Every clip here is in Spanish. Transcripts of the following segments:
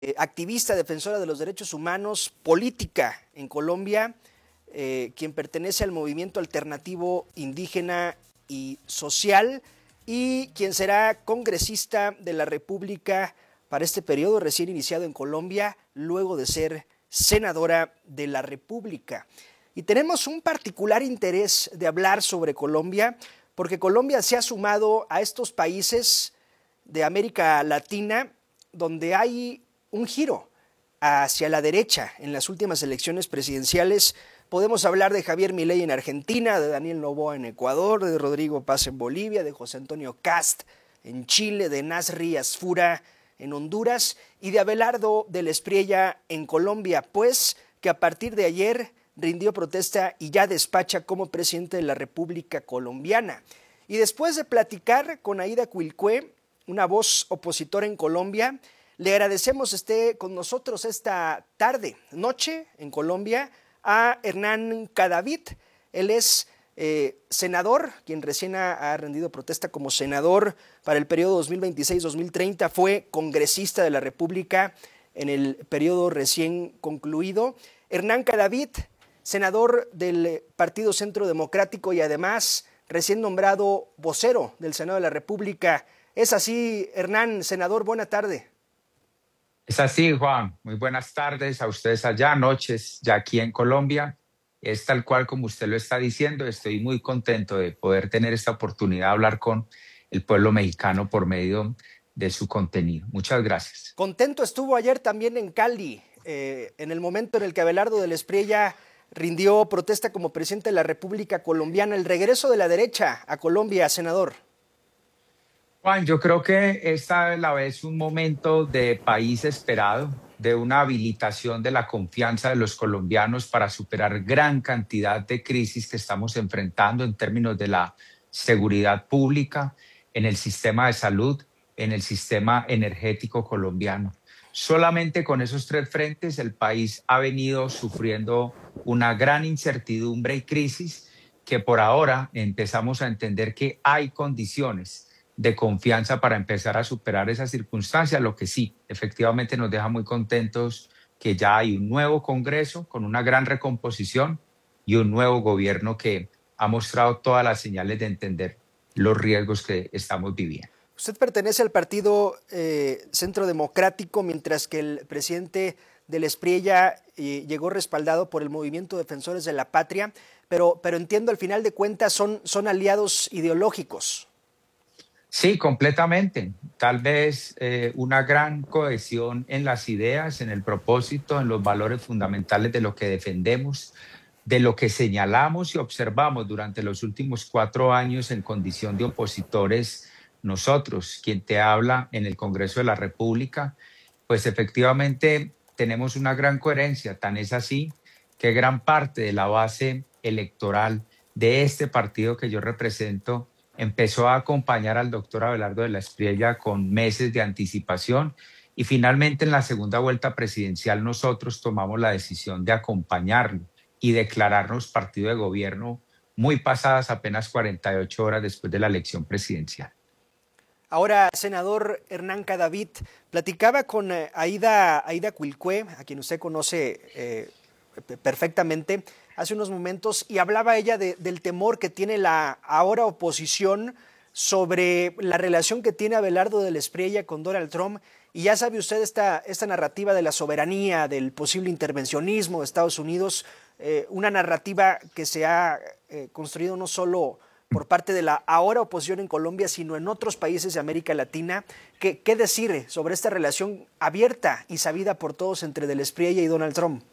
activista, defensora de los derechos humanos, política en Colombia, quien pertenece al movimiento alternativo indígena y social y quien será congresista de la República para este periodo recién iniciado en Colombia, luego de ser senadora de la República. Y tenemos un particular interés de hablar sobre Colombia, porque Colombia se ha sumado a estos países de América Latina donde hay un giro hacia la derecha en las últimas elecciones presidenciales. Podemos hablar de Javier Milei en Argentina, de Daniel Noboa en Ecuador, de Rodrigo Paz en Bolivia, de José Antonio Kast en Chile, de Nasri Asfura en Honduras y de Abelardo del Espriella en Colombia, pues que a partir de ayer rindió protesta y ya despacha como presidente de la República Colombiana. Y después de platicar con Aida Cuilcue, una voz opositora en Colombia, le agradecemos esté con nosotros esta noche en Colombia, a Hernán Cadavid. Él es senador, quien recién ha rendido protesta como senador para el periodo 2026-2030, fue congresista de la República en el periodo recién concluido. Hernán Cadavid, senador del Partido Centro Democrático y además recién nombrado vocero del Senado de la República. Es así, Hernán, senador, buena tarde. Es así, Juan. Muy buenas tardes a ustedes allá, noches ya aquí en Colombia. Es tal cual como usted lo está diciendo. Estoy muy contento de poder tener esta oportunidad de hablar con el pueblo mexicano por medio de su contenido. Muchas gracias. Contento estuvo ayer también en Cali, en el momento en el que Abelardo del Espriella rindió protesta como presidente de la República Colombiana, el regreso de la derecha a Colombia, senador. Juan, yo creo que esta es la vez un momento de país esperado, de una habilitación de la confianza de los colombianos para superar gran cantidad de crisis que estamos enfrentando en términos de la seguridad pública, en el sistema de salud, en el sistema energético colombiano. Solamente con esos tres frentes el país ha venido sufriendo una gran incertidumbre y crisis que por ahora empezamos a entender que hay condiciones de confianza para empezar a superar esa circunstancia, lo que sí, efectivamente nos deja muy contentos que ya hay un nuevo Congreso con una gran recomposición y un nuevo gobierno que ha mostrado todas las señales de entender los riesgos que estamos viviendo. Usted pertenece al Partido Centro Democrático, mientras que el presidente del Espriella llegó respaldado por el Movimiento Defensores de la Patria, pero entiendo al final de cuentas son aliados ideológicos. Sí, completamente. Tal vez una gran cohesión en las ideas, en el propósito, en los valores fundamentales de lo que defendemos, de lo que señalamos y observamos durante los últimos 4 años en condición de opositores. Nosotros, quien te habla en el Congreso de la República, pues efectivamente tenemos una gran coherencia. Tan es así que gran parte de la base electoral de este partido que yo represento empezó a acompañar al doctor Abelardo de la Espriella con meses de anticipación y finalmente en la segunda vuelta presidencial nosotros tomamos la decisión de acompañarlo y declararnos partido de gobierno muy pasadas apenas 48 horas después de la elección presidencial. Ahora, senador Hernán Cadavid, platicaba con Aida Cuilcue, a quien usted conoce perfectamente, hace unos momentos, y hablaba ella del temor que tiene la ahora oposición sobre la relación que tiene Abelardo del Espriella con Donald Trump. Y ya sabe usted esta narrativa de la soberanía, del posible intervencionismo de Estados Unidos, una narrativa que se ha construido no solo por parte de la ahora oposición en Colombia, sino en otros países de América Latina. ¿Qué decir sobre esta relación abierta y sabida por todos entre del Espriella y Donald Trump?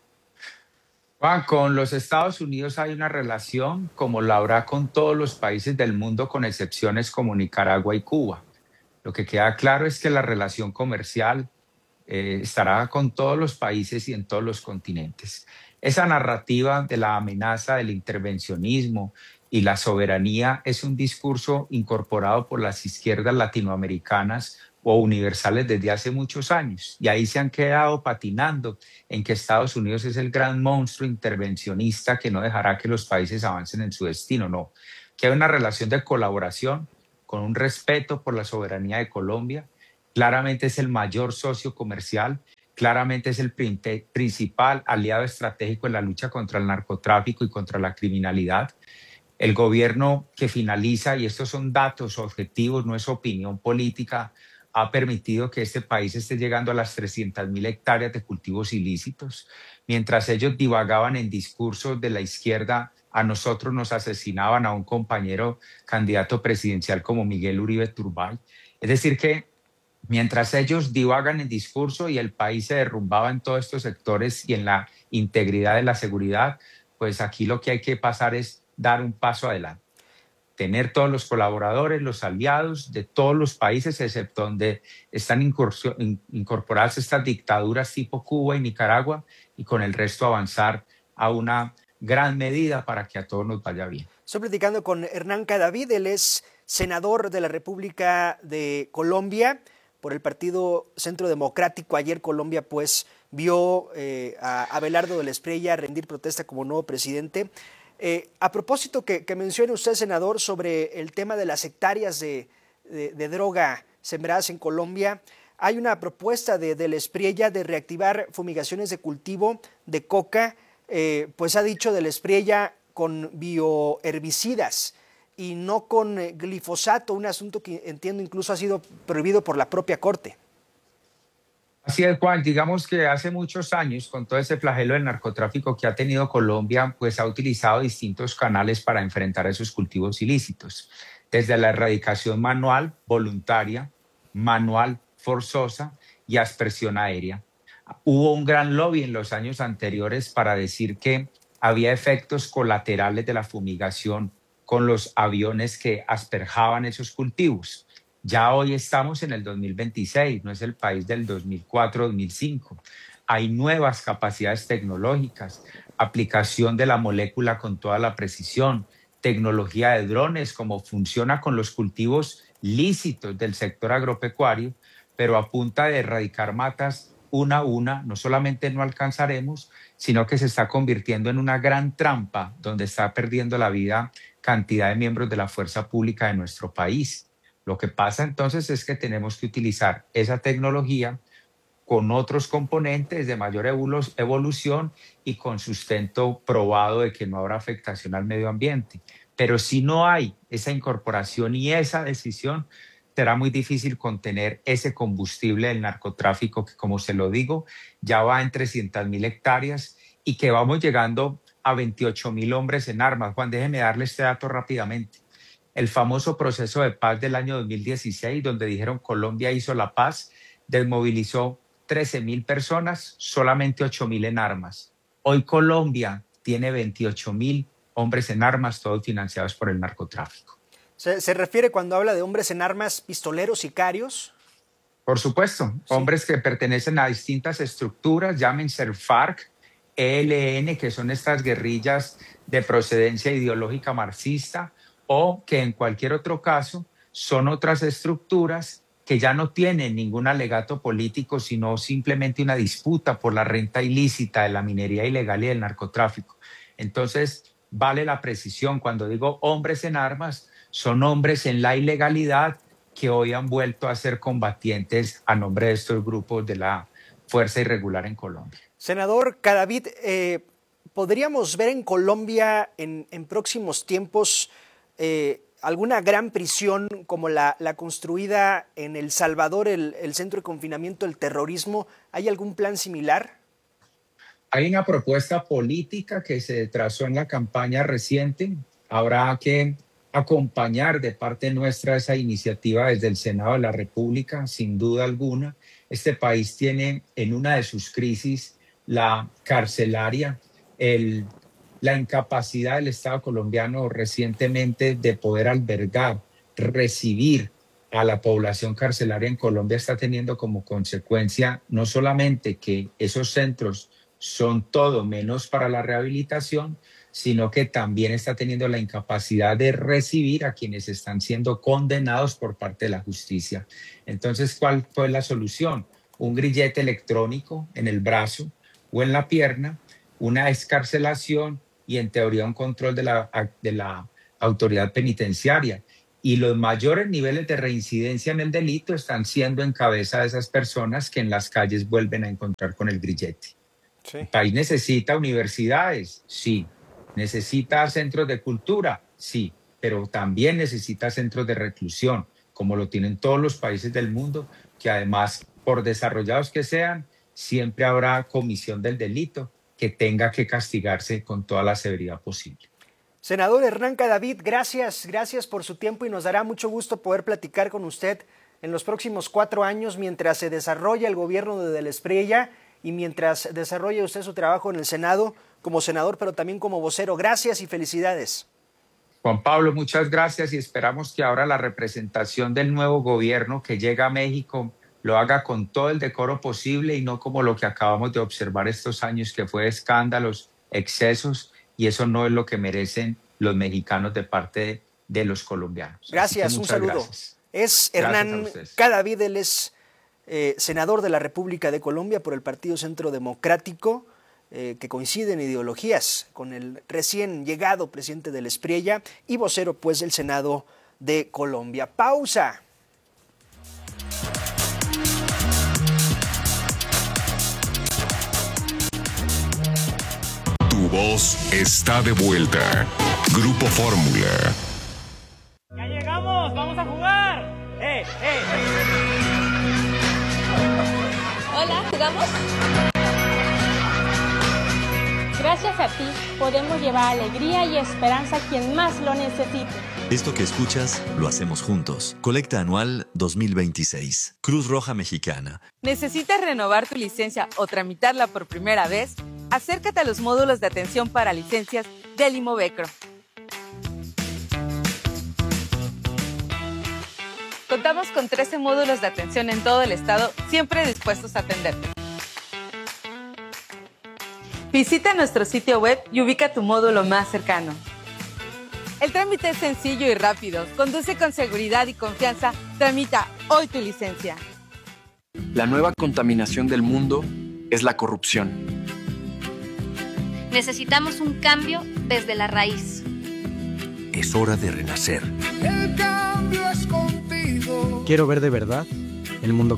Juan, con los Estados Unidos hay una relación como la habrá con todos los países del mundo, con excepciones como Nicaragua y Cuba. Lo que queda claro es que la relación comercial estará con todos los países y en todos los continentes. Esa narrativa de la amenaza del intervencionismo y la soberanía es un discurso incorporado por las izquierdas latinoamericanas o universales desde hace muchos años. Y ahí se han quedado patinando en que Estados Unidos es el gran monstruo intervencionista que no dejará que los países avancen en su destino. No, que hay una relación de colaboración con un respeto por la soberanía de Colombia claramente es el mayor socio comercial, claramente es el principal aliado estratégico en la lucha contra el narcotráfico y contra la criminalidad. El gobierno que finaliza, y estos son datos objetivos, no es opinión política, ha permitido que este país esté llegando a las 300.000 hectáreas de cultivos ilícitos. Mientras ellos divagaban en discursos de la izquierda, a nosotros nos asesinaban a un compañero candidato presidencial como Miguel Uribe Turbay. Es decir, que mientras ellos divagan en discurso y el país se derrumbaba en todos estos sectores y en la integridad de la seguridad, pues aquí lo que hay que pasar es dar un paso adelante. Tener todos los colaboradores, los aliados de todos los países, excepto donde están incorporadas estas dictaduras tipo Cuba y Nicaragua, y con el resto avanzar a una gran medida para que a todos nos vaya bien. Estoy platicando con Hernán Cadavid, él es senador de la República de Colombia por el Partido Centro Democrático. Ayer Colombia pues vio a Abelardo de la Espriella rendir protesta como nuevo presidente. A propósito que mencione usted, senador, sobre el tema de las hectáreas de droga sembradas en Colombia, hay una propuesta de la Espriella de reactivar fumigaciones de cultivo de coca, pues ha dicho de la Espriella con bioherbicidas y no con glifosato, un asunto que entiendo incluso ha sido prohibido por la propia Corte. Así es, Juan. Digamos que hace muchos años, con todo ese flagelo del narcotráfico que ha tenido Colombia, pues ha utilizado distintos canales para enfrentar esos cultivos ilícitos. Desde la erradicación manual, voluntaria, manual, forzosa y aspersión aérea. Hubo un gran lobby en los años anteriores para decir que había efectos colaterales de la fumigación con los aviones que asperjaban esos cultivos. Ya hoy estamos en el 2026, no es el país del 2004-2005. Hay nuevas capacidades tecnológicas, aplicación de la molécula con toda la precisión, tecnología de drones, como funciona con los cultivos lícitos del sector agropecuario, pero a punta de erradicar matas una a una, no solamente no alcanzaremos, sino que se está convirtiendo en una gran trampa donde está perdiendo la vida cantidad de miembros de la fuerza pública de nuestro país. Lo que pasa entonces es que tenemos que utilizar esa tecnología con otros componentes de mayor evolución y con sustento probado de que no habrá afectación al medio ambiente. Pero si no hay esa incorporación y esa decisión, será muy difícil contener ese combustible del narcotráfico que, como se lo digo, ya va en 300.000 hectáreas y que vamos llegando a 28.000 hombres en armas. Juan, déjeme darle este dato rápidamente. El famoso proceso de paz del año 2016, donde dijeron Colombia hizo la paz, desmovilizó 13.000 personas, solamente 8.000 en armas. Hoy Colombia tiene 28.000 hombres en armas, todos financiados por el narcotráfico. ¿Se refiere cuando habla de hombres en armas, pistoleros, sicarios? Por supuesto, sí. Hombres que pertenecen a distintas estructuras, llámense FARC, ELN, que son estas guerrillas de procedencia ideológica marxista, o que en cualquier otro caso son otras estructuras que ya no tienen ningún alegato político, sino simplemente una disputa por la renta ilícita de la minería ilegal y del narcotráfico. Entonces, vale la precisión. Cuando digo hombres en armas, son hombres en la ilegalidad que hoy han vuelto a ser combatientes a nombre de estos grupos de la fuerza irregular en Colombia. Senador Cadavid, ¿podríamos ver en Colombia en próximos tiempos alguna gran prisión como la construida en El Salvador, el centro de confinamiento del terrorismo? ¿Hay algún plan similar? Hay una propuesta política que se trazó en la campaña reciente. Habrá que acompañar de parte nuestra esa iniciativa desde el Senado de la República, sin duda alguna. Este país tiene en una de sus crisis la carcelaria, la incapacidad del Estado colombiano recientemente de poder albergar, recibir a la población carcelaria en Colombia está teniendo como consecuencia no solamente que esos centros son todo menos para la rehabilitación, sino que también está teniendo la incapacidad de recibir a quienes están siendo condenados por parte de la justicia. Entonces, ¿cuál fue la solución? Un grillete electrónico en el brazo o en la pierna, una excarcelación y en teoría un control de la autoridad penitenciaria. y los mayores niveles de reincidencia en el delito están siendo en cabeza de esas personas que en las calles vuelven a encontrar con el grillete. Sí. El país necesita universidades, sí. Necesita centros de cultura, sí. Pero también necesita centros de reclusión, como lo tienen todos los países del mundo, que además, por desarrollados que sean, siempre habrá comisión del delito que tenga que castigarse con toda la severidad posible. Senador Hernán Cadavid, gracias por su tiempo y nos dará mucho gusto poder platicar con usted en los próximos 4 años mientras se desarrolla el gobierno de la Espriella y mientras desarrolle usted su trabajo en el Senado como senador, pero también como vocero. Gracias y felicidades. Juan Pablo, muchas gracias y esperamos que ahora la representación del nuevo gobierno que llega a México lo haga con todo el decoro posible y no como lo que acabamos de observar estos años, que fue escándalos, excesos, y eso no es lo que merecen los mexicanos de parte de los colombianos. Gracias, un saludo. Gracias. Es Hernán Cadavid, él es senador de la República de Colombia por el Partido Centro Democrático, que coincide en ideologías con el recién llegado presidente de la Espriella y vocero pues del Senado de Colombia. Pausa. Tu voz está de vuelta. Grupo Fórmula. ¡Ya llegamos! ¡Vamos a jugar! Hola, ¿jugamos? Gracias a ti podemos llevar alegría y esperanza a quien más lo necesite. Esto que escuchas lo hacemos juntos. Colecta anual 2026. Cruz Roja Mexicana. ¿Necesitas renovar tu licencia o tramitarla por primera vez? Acércate a los módulos de atención para licencias del Imovecro. Contamos con 13 módulos de atención en todo el estado, siempre dispuestos a atenderte. Visita nuestro sitio web y ubica tu módulo más cercano. El trámite es sencillo y rápido. Conduce con seguridad y confianza. Tramita hoy tu licencia. La nueva contaminación del mundo es la corrupción. Necesitamos un cambio desde la raíz. Es hora de renacer. El cambio es contigo. Quiero ver de verdad el mundo